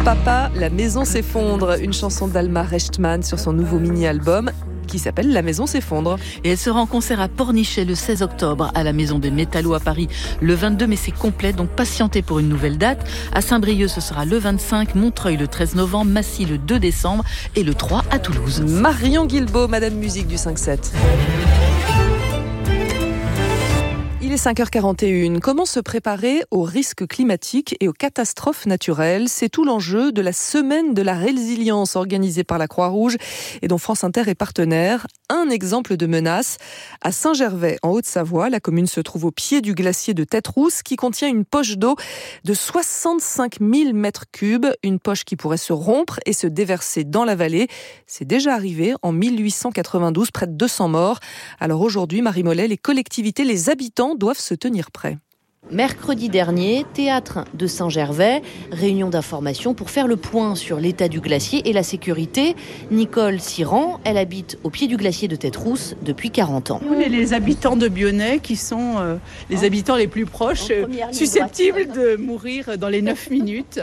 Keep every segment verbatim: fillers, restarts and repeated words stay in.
Papa, la maison s'effondre, une chanson d'Alma Rechtman sur son nouveau mini-album qui s'appelle La maison s'effondre. Et elle sera en concert à Pornichet le seize octobre, à la Maison des Métallos à Paris le vingt-deux, mais c'est complet, donc patientez pour une nouvelle date. À Saint-Brieuc, ce sera le vingt-cinq, Montreuil le treize novembre, Massy le deux décembre et le trois à Toulouse. Marion Guilbault, Madame Musique du cinq sept. Il est cinq heures quarante et une. Comment se préparer aux risques climatiques et aux catastrophes naturelles ? C'est tout l'enjeu de la semaine de la résilience organisée par la Croix-Rouge et dont France Inter est partenaire. Un exemple de menace. À Saint-Gervais, en Haute-Savoie, la commune se trouve au pied du glacier de Tête-Rousse qui contient une poche d'eau de soixante-cinq mille mètres cubes. Une poche qui pourrait se rompre et se déverser dans la vallée. C'est déjà arrivé en mille huit cent quatre-vingt-douze, près de deux cents morts. Alors aujourd'hui, Marie Mollet, les collectivités, les habitants doivent se tenir prêts. Mercredi dernier, théâtre de Saint-Gervais, réunion d'information pour faire le point sur l'état du glacier et la sécurité. Nicole Siran, elle habite au pied du glacier de Tête-Rousse depuis quarante ans. On est les habitants de Bionnet qui sont euh, les habitants les plus proches, euh, susceptibles de mourir dans les neuf minutes.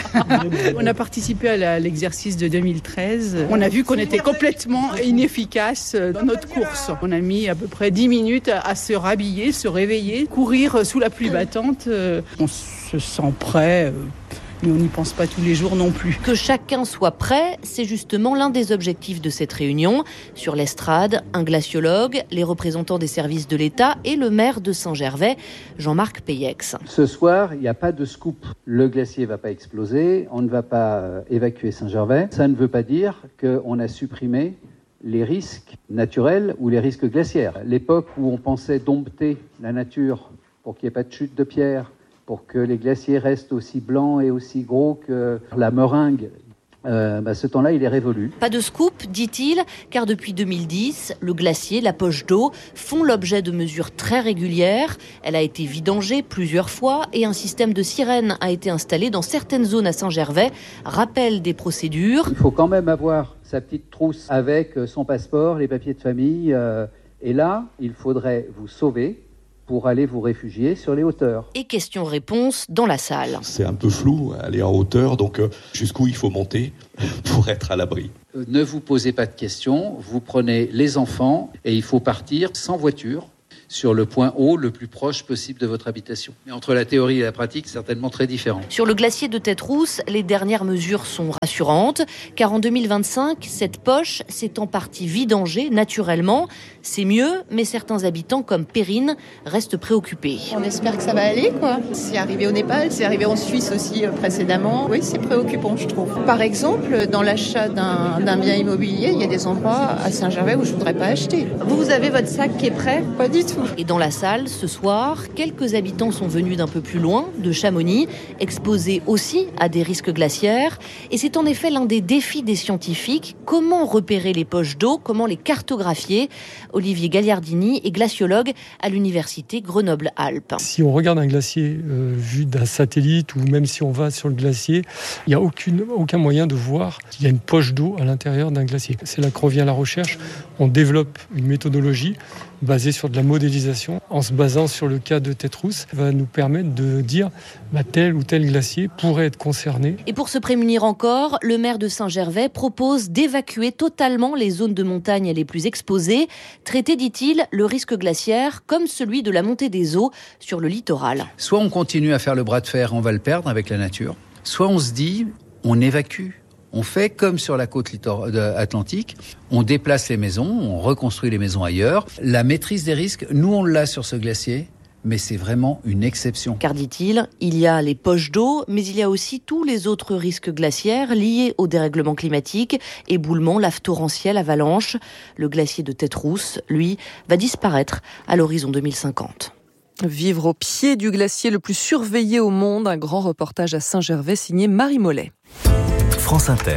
On a participé à la, l'exercice de deux mille treize. On a vu qu'on était complètement inefficace dans notre course. On a mis à peu près dix minutes à se rhabiller, se réveiller, courir sous la pluie battante. On se sent prêt, mais on n'y pense pas tous les jours non plus. Que chacun soit prêt, c'est justement l'un des objectifs de cette réunion. Sur l'estrade, un glaciologue, les représentants des services de l'État et le maire de Saint-Gervais, Jean-Marc Peyex. Ce soir, il n'y a pas de scoop. Le glacier ne va pas exploser, on ne va pas évacuer Saint-Gervais. Ça ne veut pas dire qu'on a supprimé les risques naturels ou les risques glaciaires. L'époque où on pensait dompter la nature pour qu'il n'y ait pas de chute de pierre, pour que les glaciers restent aussi blancs et aussi gros que la meringue, euh, bah ce temps-là, il est révolu. Pas de scoop, dit-il, car depuis deux mille dix, le glacier, la poche d'eau, font l'objet de mesures très régulières. Elle a été vidangée plusieurs fois et un système de sirène a été installé dans certaines zones à Saint-Gervais. Rappel des procédures. Il faut quand même avoir sa petite trousse avec son passeport, les papiers de famille. Euh, et là, il faudrait vous sauver pour aller vous réfugier sur les hauteurs. Et questions-réponses dans la salle. C'est un peu flou, aller en hauteur, donc euh, jusqu'où il faut monter pour être à l'abri. Ne vous posez pas de questions, vous prenez les enfants et il faut partir sans voiture sur le point haut le plus proche possible de votre habitation. Mais entre la théorie et la pratique, certainement très différent. Sur le glacier de Tête-Rousse, les dernières mesures sont rassurantes, car en deux mille vingt-cinq, cette poche s'est en partie vidangée naturellement. C'est mieux, mais certains habitants, comme Perrine, restent préoccupés. On espère que ça va aller, quoi. C'est arrivé au Népal, c'est arrivé en Suisse aussi euh, précédemment. Oui, c'est préoccupant, je trouve. Par exemple, dans l'achat d'un, d'un bien immobilier, il y a des endroits à Saint-Gervais où je ne voudrais pas acheter. Vous, vous avez votre sac qui est prêt ? Pas du tout. Et dans la salle, ce soir, quelques habitants sont venus d'un peu plus loin, de Chamonix, exposés aussi à des risques glaciaires. Et c'est en effet l'un des défis des scientifiques. Comment repérer les poches d'eau ? Comment les cartographier ? Olivier Gagliardini est glaciologue à l'université Grenoble-Alpes. Si on regarde un glacier euh, vu d'un satellite ou même si on va sur le glacier, il n'y a aucune, aucun moyen de voir qu'il y a une poche d'eau à l'intérieur d'un glacier. C'est là que revient la recherche. On développe une méthodologie basée sur de la modélisation, en se basant sur le cas de Tête-Rousse, va nous permettre de dire bah, tel ou tel glacier pourrait être concerné. Et pour se prémunir encore, le maire de Saint-Gervais propose d'évacuer totalement les zones de montagne les plus exposées, traiter, dit-il, le risque glaciaire comme celui de la montée des eaux sur le littoral. Soit on continue à faire le bras de fer, on va le perdre avec la nature, soit on se dit, on évacue. On fait comme sur la côte atlantique, on déplace les maisons, on reconstruit les maisons ailleurs. La maîtrise des risques, nous on l'a sur ce glacier, mais c'est vraiment une exception. Car, dit-il, il y a les poches d'eau, mais il y a aussi tous les autres risques glaciaires liés au dérèglement climatique, éboulements, laves torrentielles, avalanches. Le glacier de Tête-Rousse, lui, va disparaître à l'horizon deux mille cinquante. Vivre au pied du glacier le plus surveillé au monde, un grand reportage à Saint-Gervais signé Marie Mollet. France Inter,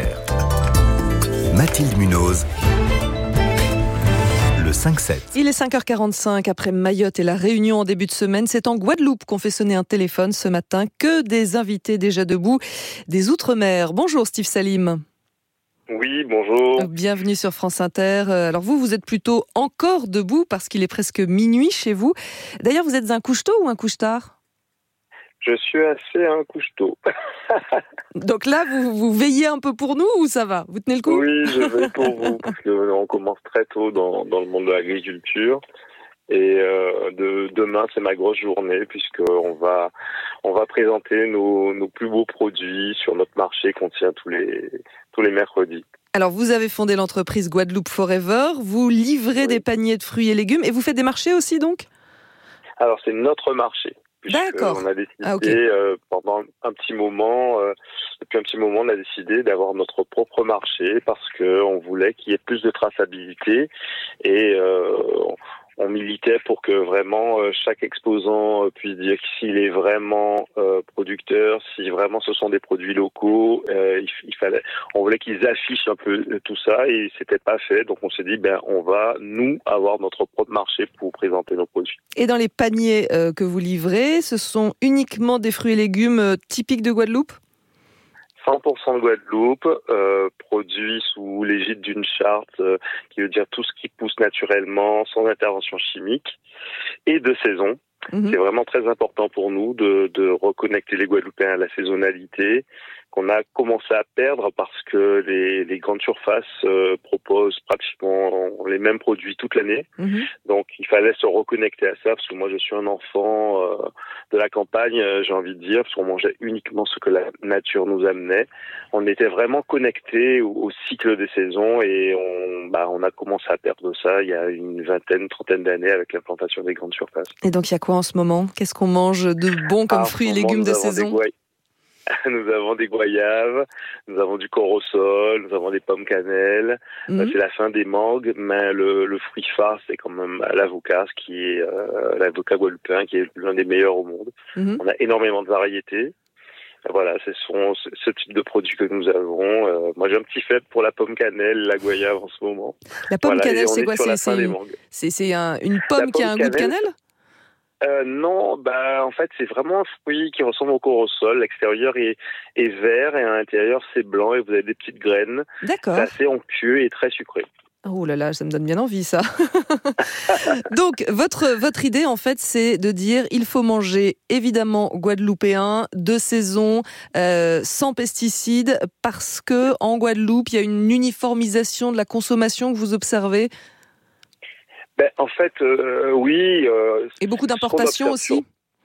Mathilde Munoz, le cinq sept. Il est cinq heures quarante-cinq, après Mayotte et la Réunion en début de semaine, c'est en Guadeloupe qu'on fait sonner un téléphone ce matin, que des invités déjà debout, des Outre-mer. Bonjour Steve Salim. Oui, bonjour. Bienvenue sur France Inter. Alors vous, vous êtes plutôt encore debout parce qu'il est presque minuit chez vous. D'ailleurs, vous êtes un couche-tôt ou un couche-tard ? Je suis assez un couche-tôt. Donc là, vous, vous veillez un peu pour nous ou ça va? Vous tenez le coup? Oui, je veille pour vous, parce qu'on commence très tôt dans, dans le monde de l'agriculture. Et euh, de, demain, c'est ma grosse journée, puisqu'on va, on va présenter nos, nos plus beaux produits sur notre marché qu'on tient tous les, tous les mercredis. Alors, vous avez fondé l'entreprise Guadeloupe Forever. Vous livrez oui. des paniers de fruits et légumes. Et vous faites des marchés aussi, donc? Alors, c'est notre marché. D'accord. On a décidé ah, okay. euh, pendant un petit moment, euh, depuis un petit moment, on a décidé d'avoir notre propre marché parce que on voulait qu'il y ait plus de traçabilité et euh, on militait pour que vraiment euh, chaque exposant euh, puisse dire s'il est vraiment euh, producteur, si vraiment ce sont des produits locaux. Euh, il, il fallait, on voulait qu'ils affichent un peu tout ça et c'était pas fait. Donc on s'est dit ben on va nous avoir notre propre marché pour présenter nos produits. Et dans les paniers euh, que vous livrez, ce sont uniquement des fruits et légumes euh, typiques de Guadeloupe? cent pour cent de Guadeloupe, euh, produit sous l'égide d'une charte euh, qui veut dire tout ce qui pousse naturellement, sans intervention chimique, et de saison. Mmh. C'est vraiment très important pour nous de, de reconnecter les Guadeloupéens à la saisonnalité, qu'on a commencé à perdre parce que les, les grandes surfaces euh, proposent pratiquement les mêmes produits toute l'année. Mmh. Donc il fallait se reconnecter à ça, parce que moi je suis un enfant euh, de la campagne, euh, j'ai envie de dire, parce qu'on mangeait uniquement ce que la nature nous amenait. On était vraiment connectés au, au cycle des saisons et on, bah, on a commencé à perdre ça il y a une vingtaine, trentaine d'années avec l'implantation des grandes surfaces. Et donc il y a quoi en ce moment? Qu'est-ce qu'on mange de bon comme ah, fruits et légumes de saison? Goy... Nous avons des goyaves, nous avons du corosol, nous avons des pommes cannelle. Mmh. C'est la fin des mangues, mais le, le fruit phare, c'est quand même l'avocat, ce qui est euh, l'avocat guadeloupéen, qui est l'un des meilleurs au monde. Mmh. On a énormément de variétés. Voilà, ce sont ce type de produits que nous avons. Euh, moi, j'ai un petit faible pour la pomme cannelle, la goyave en ce moment. La pomme voilà, cannelle, c'est quoi? C'est, c'est, c'est, c'est un, une pomme qui a un cannelle, goût de cannelle? Euh, non, bah en fait c'est vraiment un fruit qui ressemble au corosol. L'extérieur est, est vert et à l'intérieur c'est blanc et vous avez des petites graines. D'accord. C'est assez onctueux et très sucré. Oh là là, ça me donne bien envie ça. Donc votre votre idée en fait c'est de dire il faut manger évidemment guadeloupéen, de saison, euh, sans pesticides, parce que en Guadeloupe il y a une uniformisation de la consommation que vous observez. Ben, en fait, euh, oui. Euh, Et beaucoup d'importations aussi.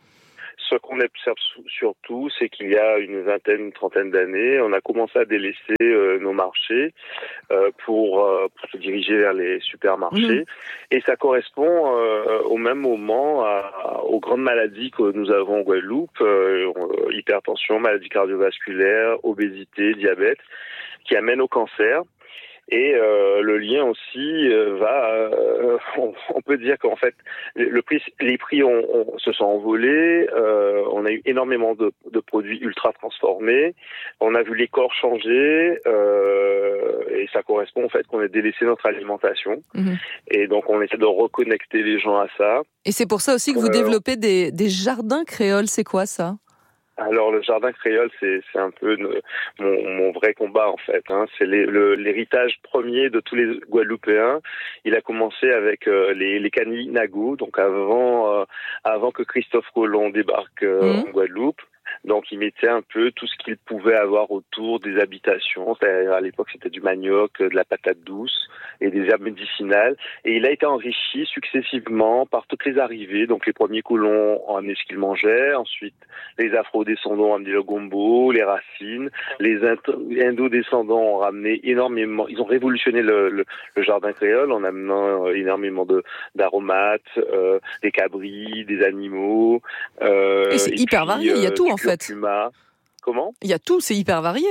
Ce qu'on observe surtout, c'est qu'il y a une vingtaine, une trentaine d'années, on a commencé à délaisser euh, nos marchés euh, pour, euh, pour se diriger vers les supermarchés. Mmh. Et ça correspond euh, au même moment à, aux grandes maladies que nous avons en Guadeloupe, euh, hypertension, maladie cardiovasculaire, obésité, diabète, qui amènent au cancer. Et euh, le lien aussi euh, va, euh, on, on peut dire qu'en fait, le prix, les prix ont, ont, se sont envolés. Euh, on a eu énormément de, de produits ultra transformés. On a vu les corps changer, euh, et ça correspond au fait qu'on a délaissé notre alimentation. Mmh. Et donc, on essaie de reconnecter les gens à ça. Et c'est pour ça aussi que vous euh, développez des, des jardins créoles. C'est quoi ça ? Alors, le jardin créole, c'est, c'est un peu ne, mon, mon vrai combat, en fait. Hein. C'est les, le, l'héritage premier de tous les Guadeloupéens. Il a commencé avec euh, les, les Kaninago, donc avant, euh, avant que Christophe Colomb débarque euh, mmh. en Guadeloupe. Donc, il mettait un peu tout ce qu'il pouvait avoir autour des habitations. C'est-à-dire, à l'époque, c'était du manioc, de la patate douce et des herbes médicinales. Et il a été enrichi successivement par toutes les arrivées. Donc, les premiers colons ont amené ce qu'ils mangeaient. Ensuite, les afro-descendants ont amené le gombo, les racines. Les indo-descendants ont ramené énormément. Ils ont révolutionné le, le, le jardin créole en amenant énormément de, d'aromates, euh, des cabris, des animaux. Euh, et c'est et hyper puis, varié. Il y a tout, en fait. Curcuma. Comment ? Il y a tout, c'est hyper varié.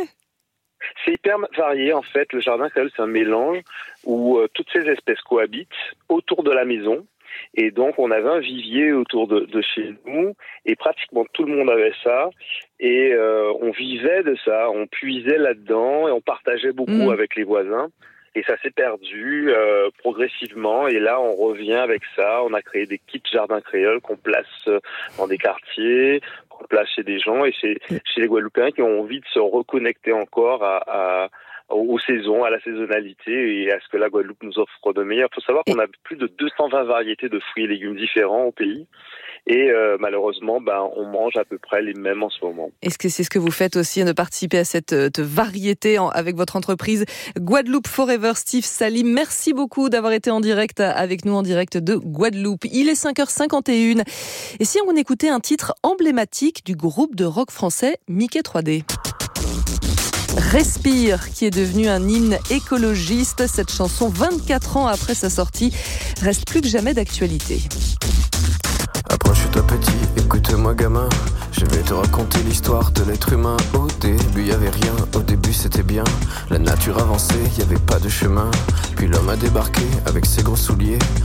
C'est hyper varié, en fait. Le jardin créole, c'est un mélange où euh, toutes ces espèces cohabitent autour de la maison. Et donc, on avait un vivier autour de, de chez nous, et pratiquement tout le monde avait ça. Et euh, on vivait de ça, on puisait là-dedans, et on partageait beaucoup mmh. avec les voisins. Et ça s'est perdu euh, progressivement. Et là, on revient avec ça. On a créé des kits jardins créoles qu'on place dans des quartiers, qu'on place chez des gens. Et c'est chez les Guadeloupéens qui ont envie de se reconnecter encore à, à, aux saisons, à la saisonnalité et à ce que la Guadeloupe nous offre de meilleur. Il faut savoir qu'on a plus de deux cent vingt variétés de fruits et légumes différents au pays. Et euh, malheureusement, ben, on mange à peu près les mêmes en ce moment. Est-ce que c'est ce que vous faites aussi, de participer à cette, cette variété en, avec votre entreprise Guadeloupe Forever? Steve Salim, merci beaucoup d'avoir été en direct avec nous, en direct de Guadeloupe. Il est cinq heures cinquante et une. Et si on écoutait un titre emblématique du groupe de rock français Mickey trois D? Respire, qui est devenu un hymne écologiste. Cette chanson, vingt-quatre ans après sa sortie, reste plus que jamais d'actualité. Approche-toi petit, écoute-moi gamin. Je vais te raconter l'histoire de l'être humain. Au début y avait rien, au début c'était bien. La nature avançait, y avait pas de chemin. Puis l'homme a débarqué avec ses gros souliers.